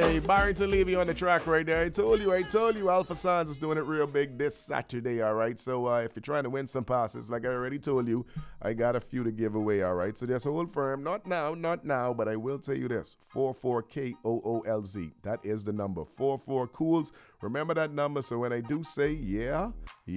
Hey, Barrington Levy on the track right there. I told you, Alpha Sons is doing it real big this Saturday, all right? So if you're trying to win some passes, like I already told you, I got a few to give away, all right? So just hold firm. Not now, but I will tell you this. 44KOOLZ. That is the number. 44 Cools. Remember that number, so when I do say yeah.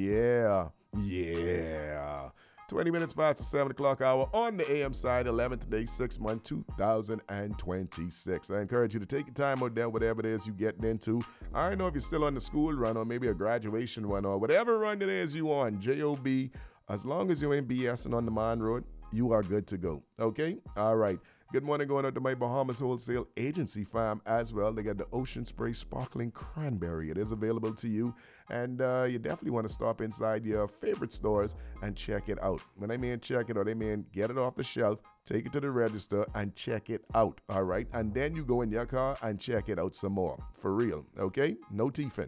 20 minutes past the 7 o'clock hour on the AM side, 11th day, 6th month, 2026. I encourage you to take your time out there, whatever it is you're getting into. I don't know if you're still on the school run or maybe a graduation run or whatever run it is you on, JOB. As long as you ain't BSing on the Mon Road, you are good to go. Okay? All right. Good morning going out to my Bahamas Wholesale Agency farm as well. They got the Ocean Spray Sparkling Cranberry. It is available to you. And you definitely want to stop inside your favorite stores and check it out. When I mean check it out, I mean get it off the shelf, take it to the register, and check it out. All right? And then you go in your car and check it out some more. For real. Okay? No teething.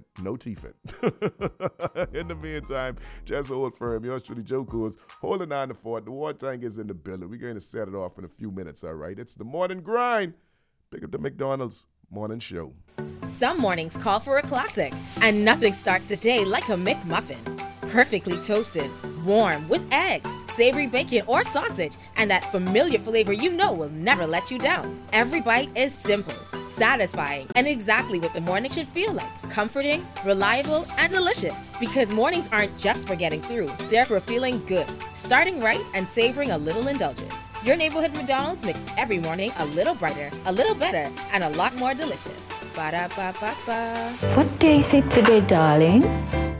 In the meantime, just hold firm. Yours truly, Joe Coors, holding on the fort. The war tank is in the building. We're going to set it off in a few minutes. All right? It's the morning grind. Pick up the McDonald's morning show. Some mornings call for a classic, and nothing starts the day like a McMuffin. Perfectly toasted, warm, with eggs, savory bacon or sausage, and that familiar flavor you know will never let you down. Every bite is simple, satisfying, and exactly what the morning should feel like. Comforting, reliable, and delicious. Because mornings aren't just for getting through, they're for feeling good, starting right, and savoring a little indulgence. Your neighborhood McDonald's makes every morning a little brighter, a little better, and a lot more delicious. Ba-da-ba-ba-ba. What day is it today, darling?